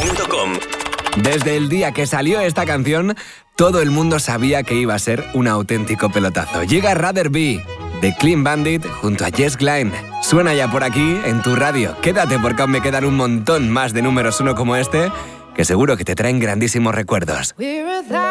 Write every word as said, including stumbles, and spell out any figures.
punto com. Desde el día que salió esta canción, todo el mundo sabía que iba a ser un auténtico pelotazo. Llega Rather Be, de Clean Bandit, junto a Jess Glynne. Suena ya por aquí, en tu radio. Quédate porque aún me quedan un montón más de números uno como este, que seguro que te traen grandísimos recuerdos.